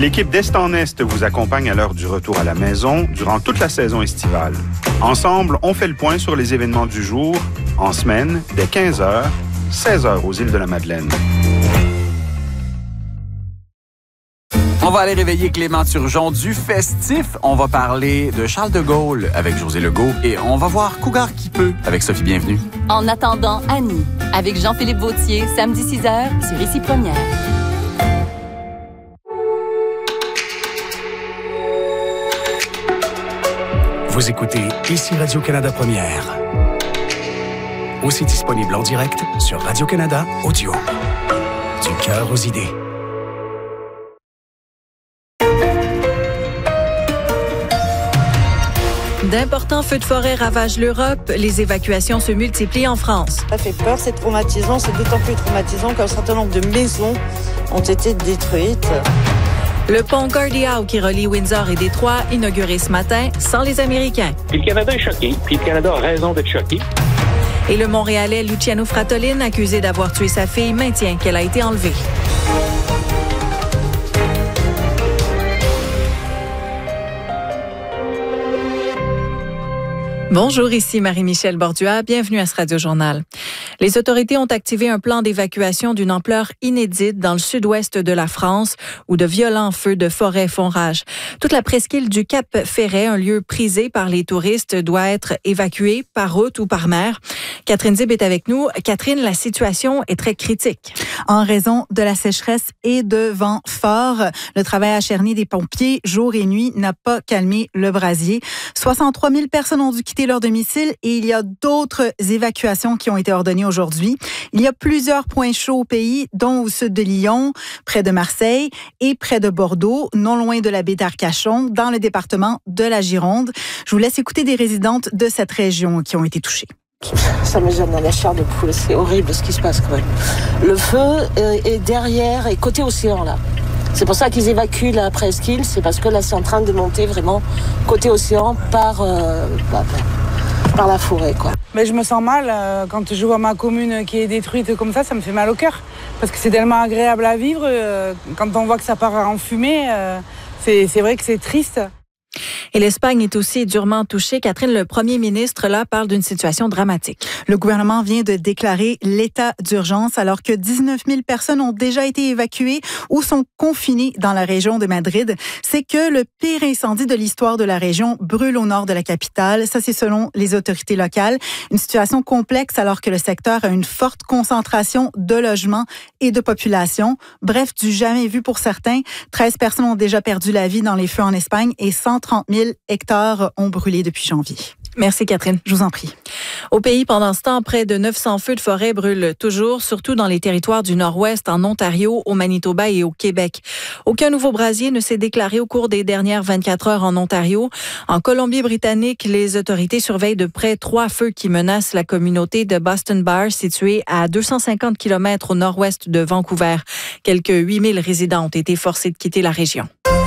L'équipe d'Est en Est vous accompagne à l'heure du retour à la maison durant toute la saison estivale. Ensemble, on fait le point sur les événements du jour, en semaine, dès 15h, 16h aux îles de la Madeleine. On va aller réveiller Clément Turgeon du festif. On va parler de Charles de Gaulle avec José Legault et on va voir Cougar qui peut avec Sophie Bienvenue. En attendant Annie, avec Jean-Philippe Vautier, samedi 6h sur Ici Première. Vous écoutez Ici Radio-Canada Première. Aussi disponible en direct sur Radio-Canada Audio. Du cœur aux idées. D'importants feux de forêt ravagent l'Europe. Les évacuations se multiplient en France. Ça fait peur, c'est traumatisant. C'est d'autant plus traumatisant qu'un certain nombre de maisons ont été détruites. Le pont Gordie Howe qui relie Windsor et Détroit, inauguré ce matin sans les Américains. Puis le Canada est choqué, puis le Canada a raison d'être choqué. Et le Montréalais Luciano Fratolin, accusé d'avoir tué sa fille, maintient qu'elle a été enlevée. Bonjour, ici Marie-Michel Bordua. Bienvenue à ce Radio-Journal. Les autorités ont activé un plan d'évacuation d'une ampleur inédite dans le sud-ouest de la France où de violents feux de forêt font rage. Toute la presqu'île du Cap-Ferret, un lieu prisé par les touristes, doit être évacuée par route ou par mer. Catherine Zib est avec nous. Catherine, la situation est très critique. En raison de la sécheresse et de vents forts, le travail acharné des pompiers jour et nuit n'a pas calmé le brasier. 63 000 personnes ont dû quitter leur domicile et il y a d'autres évacuations qui ont été ordonnées aujourd'hui. Il y a plusieurs points chauds au pays, dont au sud de Lyon, près de Marseille et près de Bordeaux, non loin de la baie d'Arcachon, dans le département de la Gironde. Je vous laisse écouter des résidentes de cette région qui ont été touchées. Ça me gêne dans la chair de poule, c'est horrible ce qui se passe quand même. Le feu est derrière et côté océan là. C'est pour ça qu'ils évacuent la presqu'île, c'est parce que là c'est en train de monter vraiment côté océan par la forêt quoi. Mais je me sens mal quand je vois ma commune qui est détruite comme ça me fait mal au cœur. Parce que c'est tellement agréable à vivre, quand on voit que ça part en fumée, c'est vrai que c'est triste. Et l'Espagne est aussi durement touchée. Catherine, le premier ministre, là, parle d'une situation dramatique. Le gouvernement vient de déclarer l'état d'urgence alors que 19 000 personnes ont déjà été évacuées ou sont confinées dans la région de Madrid. C'est que le pire incendie de l'histoire de la région brûle au nord de la capitale. Ça, c'est selon les autorités locales. Une situation complexe alors que le secteur a une forte concentration de logements et de population. Bref, du jamais vu pour certains. 13 personnes ont déjà perdu la vie dans les feux en Espagne et 130 000 hectares ont brûlé depuis janvier. Merci Catherine. Je vous en prie. Au pays, pendant ce temps, près de 900 feux de forêt brûlent toujours, surtout dans les territoires du Nord-Ouest, en Ontario, au Manitoba et au Québec. Aucun nouveau brasier ne s'est déclaré au cours des dernières 24 heures en Ontario. En Colombie-Britannique, les autorités surveillent de près 3 feux qui menacent la communauté de Boston Bar, située à 250 km au nord-ouest de Vancouver. Quelques 8 000 résidents ont été forcés de quitter la région.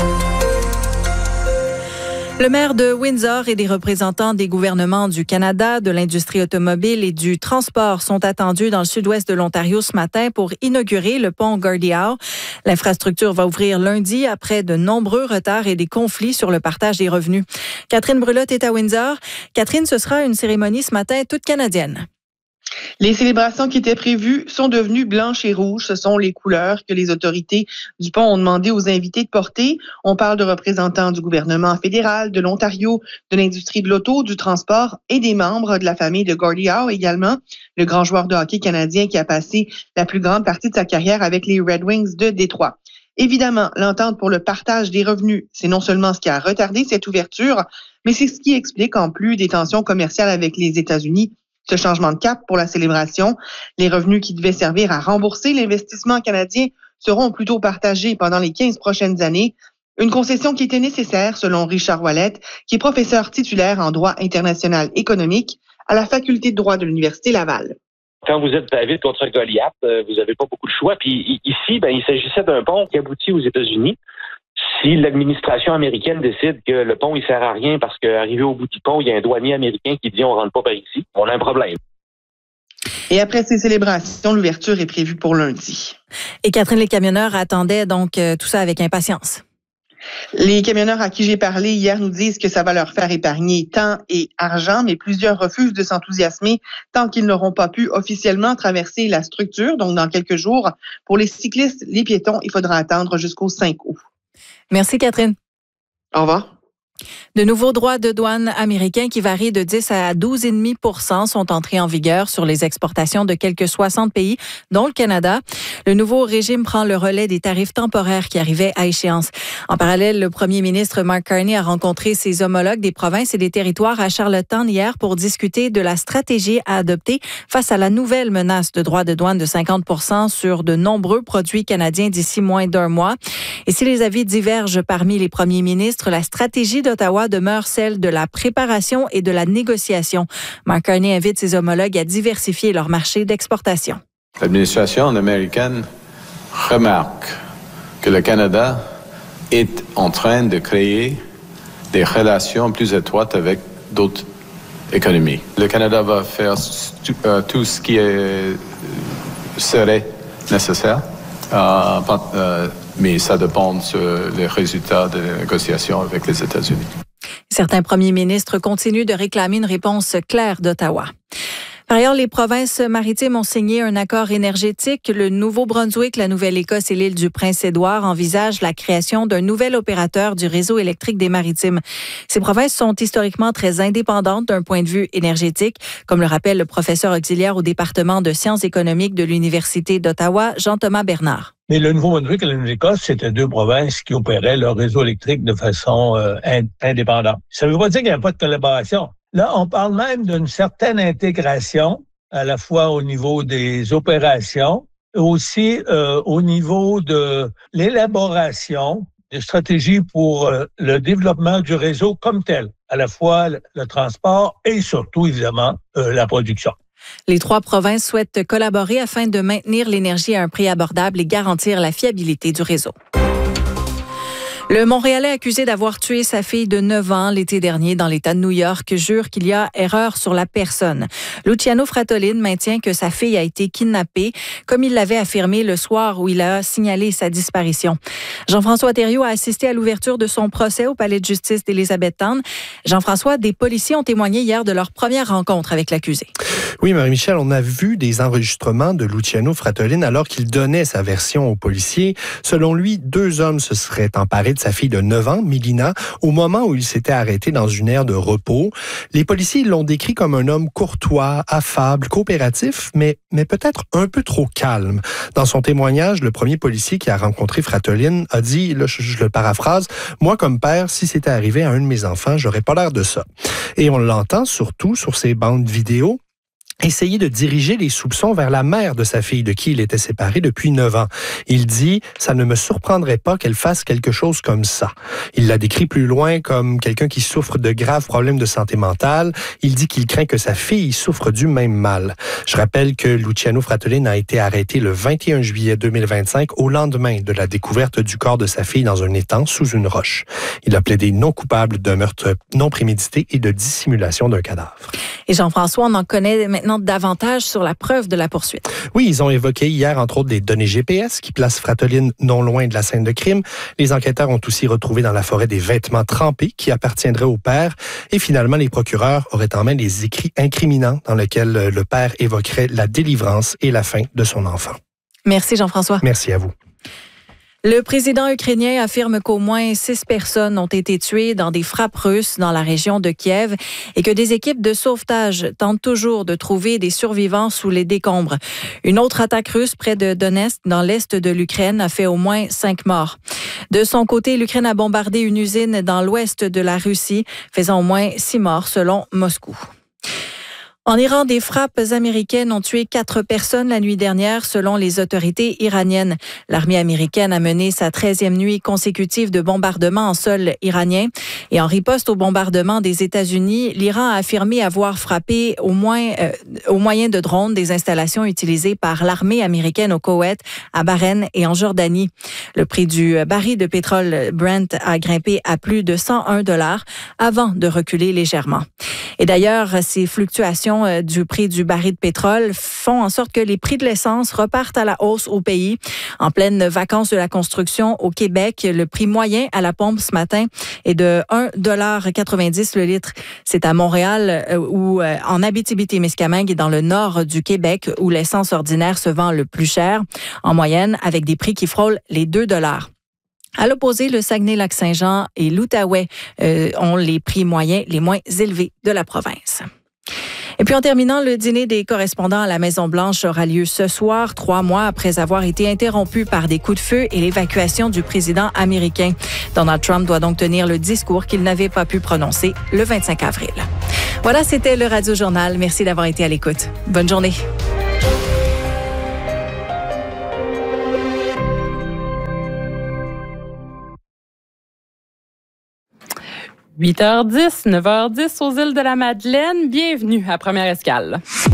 Le maire de Windsor et des représentants des gouvernements du Canada, de l'industrie automobile et du transport sont attendus dans le sud-ouest de l'Ontario ce matin pour inaugurer le pont Gordie Howe. L'infrastructure va ouvrir lundi après de nombreux retards et des conflits sur le partage des revenus. Catherine Brulotte est à Windsor. Catherine, ce sera une cérémonie ce matin toute canadienne. Les célébrations qui étaient prévues sont devenues blanches et rouges. Ce sont les couleurs que les autorités du pont ont demandé aux invités de porter. On parle de représentants du gouvernement fédéral, de l'Ontario, de l'industrie de l'auto, du transport et des membres de la famille de Gordie Howe également. Le grand joueur de hockey canadien qui a passé la plus grande partie de sa carrière avec les Red Wings de Détroit. Évidemment, l'entente pour le partage des revenus, c'est non seulement ce qui a retardé cette ouverture, mais c'est ce qui explique en plus des tensions commerciales avec les États-Unis. Ce changement de cap pour la célébration, les revenus qui devaient servir à rembourser l'investissement canadien seront plutôt partagés pendant les 15 prochaines années. Une concession qui était nécessaire, selon Richard Ouellet, qui est professeur titulaire en droit international économique à la faculté de droit de l'Université Laval. Quand vous êtes David contre Goliath, vous n'avez pas beaucoup de choix. Puis ici, il s'agissait d'un pont qui aboutit aux États-Unis. Si l'administration américaine décide que le pont, il sert à rien parce qu'arrivé au bout du pont, il y a un douanier américain qui dit on rentre pas par ici, on a un problème. Et après ces célébrations, l'ouverture est prévue pour lundi. Et Catherine, les camionneurs attendaient donc tout ça avec impatience. Les camionneurs à qui j'ai parlé hier nous disent que ça va leur faire épargner temps et argent, mais plusieurs refusent de s'enthousiasmer tant qu'ils n'auront pas pu officiellement traverser la structure, donc dans quelques jours. Pour les cyclistes, les piétons, il faudra attendre jusqu'au 5 août. Merci, Catherine. Au revoir. De nouveaux droits de douane américains qui varient de 10 à 12,5 % sont entrés en vigueur sur les exportations de quelques 60 pays, dont le Canada. Le nouveau régime prend le relais des tarifs temporaires qui arrivaient à échéance. En parallèle, le premier ministre Mark Carney a rencontré ses homologues des provinces et des territoires à Charlottetown hier pour discuter de la stratégie à adopter face à la nouvelle menace de droits de douane de 50 % sur de nombreux produits canadiens d'ici moins d'un mois. Et si les avis divergent parmi les premiers ministres, la stratégie d'Ottawa demeure celle de la préparation et de la négociation. Mark Carney invite ses homologues à diversifier leur marché d'exportation. L'administration américaine remarque que le Canada est en train de créer des relations plus étroites avec d'autres économies. Le Canada va faire tout ce qui serait nécessaire, mais ça dépend des résultats des négociations avec les États-Unis. Certains premiers ministres continuent de réclamer une réponse claire d'Ottawa. Par ailleurs, les provinces maritimes ont signé un accord énergétique. Le Nouveau-Brunswick, la Nouvelle-Écosse et l'île du Prince-Édouard envisagent la création d'un nouvel opérateur du réseau électrique des maritimes. Ces provinces sont historiquement très indépendantes d'un point de vue énergétique, comme le rappelle le professeur auxiliaire au département de sciences économiques de l'Université d'Ottawa, Jean-Thomas Bernard. Mais le Nouveau-Brunswick et la Nouvelle-Écosse, c'était deux provinces qui opéraient leur réseau électrique de façon indépendante. Ça ne veut pas dire qu'il n'y a pas de collaboration. Là, on parle même d'une certaine intégration, à la fois au niveau des opérations, aussi au niveau de l'élaboration des stratégies pour le développement du réseau comme tel, à la fois le transport et surtout, évidemment, la production. Les trois provinces souhaitent collaborer afin de maintenir l'énergie à un prix abordable et garantir la fiabilité du réseau. Le Montréalais accusé d'avoir tué sa fille de 9 ans l'été dernier dans l'État de New York jure qu'il y a erreur sur la personne. Luciano Fratolin maintient que sa fille a été kidnappée, comme il l'avait affirmé le soir où il a signalé sa disparition. Jean-François Thériault a assisté à l'ouverture de son procès au palais de justice d'Élisabethtown. Jean-François, des policiers ont témoigné hier de leur première rencontre avec l'accusé. Oui, Marie-Michel, on a vu des enregistrements de Luciano Fratolin alors qu'il donnait sa version aux policiers. Selon lui, 2 hommes se seraient emparés de sa fille de 9 ans, Mélina, au moment où il s'était arrêté dans une aire de repos. Les policiers l'ont décrit comme un homme courtois, affable, coopératif, mais peut-être un peu trop calme. Dans son témoignage, le premier policier qui a rencontré Fratolin a dit, là, je le paraphrase, « Moi, comme père, si c'était arrivé à un de mes enfants, j'aurais pas l'air de ça. » Et on l'entend surtout sur ces bandes vidéo essayer de diriger les soupçons vers la mère de sa fille, de qui il était séparé depuis 9 ans. Il dit « Ça ne me surprendrait pas qu'elle fasse quelque chose comme ça ». Il l'a décrit plus loin comme quelqu'un qui souffre de graves problèmes de santé mentale. Il dit qu'il craint que sa fille souffre du même mal. Je rappelle que Luciano Fratolin a été arrêté le 21 juillet 2025 au lendemain de la découverte du corps de sa fille dans un étang sous une roche. Il a plaidé non coupable d'un meurtre non prémédité et de dissimulation d'un cadavre. Et Jean-François, on en connaît maintenant davantage sur la preuve de la poursuite. Oui, ils ont évoqué hier, entre autres, des données GPS qui placent Fratolin non loin de la scène de crime. Les enquêteurs ont aussi retrouvé dans la forêt des vêtements trempés qui appartiendraient au père. Et finalement, les procureurs auraient en main des écrits incriminants dans lesquels le père évoquerait la délivrance et la fin de son enfant. Merci Jean-François. Merci à vous. Le président ukrainien affirme qu'au moins 6 personnes ont été tuées dans des frappes russes dans la région de Kiev et que des équipes de sauvetage tentent toujours de trouver des survivants sous les décombres. Une autre attaque russe près de Donetsk, dans l'est de l'Ukraine, a fait au moins 5 morts. De son côté, l'Ukraine a bombardé une usine dans l'ouest de la Russie, faisant au moins 6 morts selon Moscou. En Iran, des frappes américaines ont tué 4 personnes la nuit dernière, selon les autorités iraniennes. L'armée américaine a mené sa 13e nuit consécutive de bombardements en sol iranien. Et en riposte au bombardement des États-Unis, l'Iran a affirmé avoir frappé au moyen de drones des installations utilisées par l'armée américaine au Koweït, à Bahreïn et en Jordanie. Le prix du baril de pétrole Brent a grimpé à plus de $101 avant de reculer légèrement. Et d'ailleurs, ces fluctuations l'augmentation du prix du baril de pétrole font en sorte que les prix de l'essence repartent à la hausse au pays. En pleine vacances de la construction au Québec, le prix moyen à la pompe ce matin est de 1,90 $ le litre. C'est à Montréal ou en Abitibi-Témiscamingue et dans le nord du Québec où l'essence ordinaire se vend le plus cher, en moyenne avec des prix qui frôlent les 2 $. À l'opposé, le Saguenay-Lac-Saint-Jean et l'Outaouais ont les prix moyens les moins élevés de la province. Et puis en terminant, le dîner des correspondants à la Maison-Blanche aura lieu ce soir, 3 mois après avoir été interrompu par des coups de feu et l'évacuation du président américain. Donald Trump doit donc tenir le discours qu'il n'avait pas pu prononcer le 25 avril. Voilà, c'était le Radio Journal. Merci d'avoir été à l'écoute. Bonne journée. « 8h10, 9h10 aux îles de la Madeleine. Bienvenue à Première Escale.